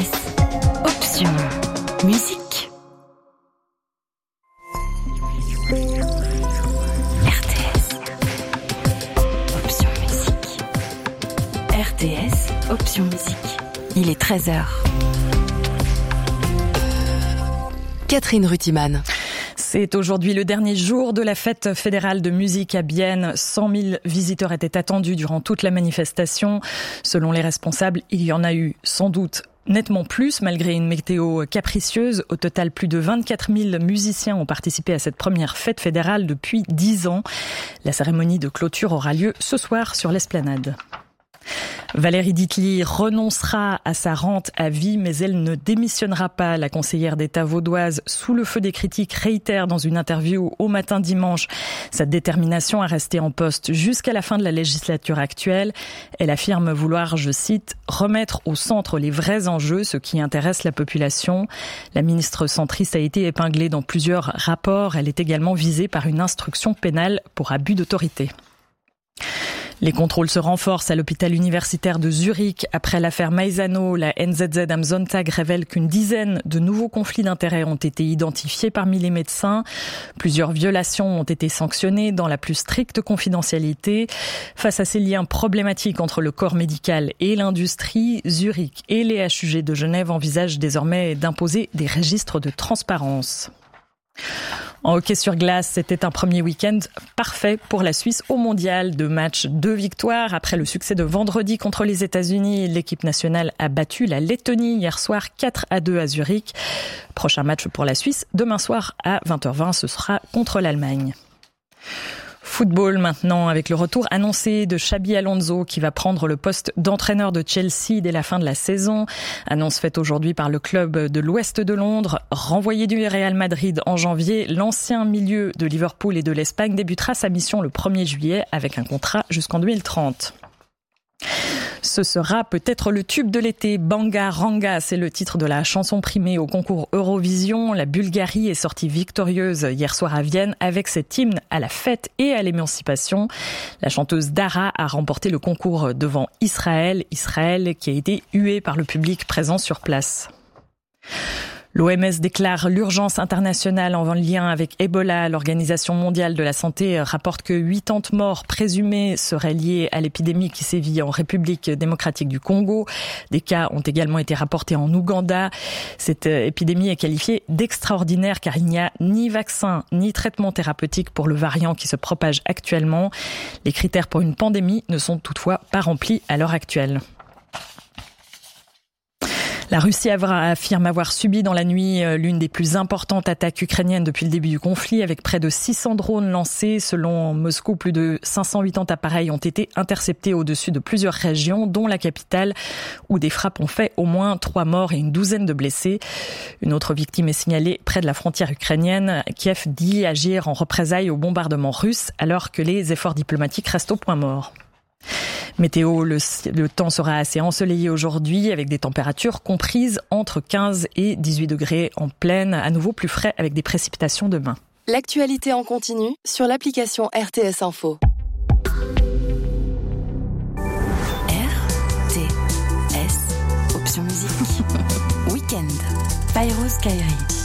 RTS, Option Musique. RTS, Option Musique. RTS, Option Musique. Il est 13h. Catherine Rutiman. C'est aujourd'hui le dernier jour de la fête fédérale de musique à Bienne. 100 000 visiteurs étaient attendus durant toute la manifestation. Selon les responsables, il y en a eu sans doute nettement plus, malgré une météo capricieuse. Au total, plus de 24 000 musiciens ont participé à cette première fête fédérale depuis 10 ans. La cérémonie de clôture aura lieu ce soir sur l'esplanade. Valérie Ditely renoncera à sa rente à vie, mais elle ne démissionnera pas. La conseillère d'État vaudoise, sous le feu des critiques, réitère dans une interview au Matin dimanche sa détermination à rester en poste jusqu'à la fin de la législature actuelle. Elle affirme vouloir, je cite, « remettre au centre les vrais enjeux, ce qui intéresse la population ». La ministre centriste a été épinglée dans plusieurs rapports. Elle est également visée par une instruction pénale pour abus d'autorité. Les contrôles se renforcent à l'hôpital universitaire de Zurich. Après l'affaire Maisano, la NZZ am Sonntag révèle qu'une dizaine de nouveaux conflits d'intérêts ont été identifiés parmi les médecins. Plusieurs violations ont été sanctionnées dans la plus stricte confidentialité. Face à ces liens problématiques entre le corps médical et l'industrie, Zurich et les HUG de Genève envisagent désormais d'imposer des registres de transparence. En hockey sur glace, c'était un premier week-end parfait pour la Suisse au mondial. 2 matchs, 2 victoires. Après le succès de vendredi contre les États-Unis, l'équipe nationale a battu la Lettonie hier soir 4-2 à Zurich. Prochain match pour la Suisse, demain soir à 20h20, ce sera contre l'Allemagne. Football maintenant, avec le retour annoncé de Xabi Alonso qui va prendre le poste d'entraîneur de Chelsea dès la fin de la saison. Annonce faite aujourd'hui par le club de l'Ouest de Londres. Renvoyé du Real Madrid en janvier, l'ancien milieu de Liverpool et de l'Espagne débutera sa mission le 1er juillet avec un contrat jusqu'en 2030. Ce sera peut-être le tube de l'été. Banga Ranga, c'est le titre de la chanson primée au concours Eurovision. La Bulgarie est sortie victorieuse hier soir à Vienne avec cet hymne à la fête et à l'émancipation. La chanteuse Dara a remporté le concours devant Israël qui a été hué par le public présent sur place. L'OMS déclare l'urgence internationale en lien avec Ebola. L'Organisation mondiale de la santé rapporte que 80 morts présumées seraient liées à l'épidémie qui sévit en République démocratique du Congo. Des cas ont également été rapportés en Ouganda. Cette épidémie est qualifiée d'extraordinaire car il n'y a ni vaccin ni traitement thérapeutique pour le variant qui se propage actuellement. Les critères pour une pandémie ne sont toutefois pas remplis à l'heure actuelle. La Russie affirme avoir subi dans la nuit l'une des plus importantes attaques ukrainiennes depuis le début du conflit, avec près de 600 drones lancés. Selon Moscou, plus de 580 appareils ont été interceptés au-dessus de plusieurs régions, dont la capitale, où des frappes ont fait au moins 3 morts et une douzaine de blessés. Une autre victime est signalée près de la frontière ukrainienne. Kiev dit agir en représailles au bombardement russe, alors que les efforts diplomatiques restent au point mort. Météo, le temps sera assez ensoleillé aujourd'hui avec des températures comprises entre 15 et 18 degrés en plaine, à nouveau plus frais avec des précipitations demain. L'actualité en continu sur l'application RTS Info. RTS, Option Musique. Week-end, Pyros Kairi.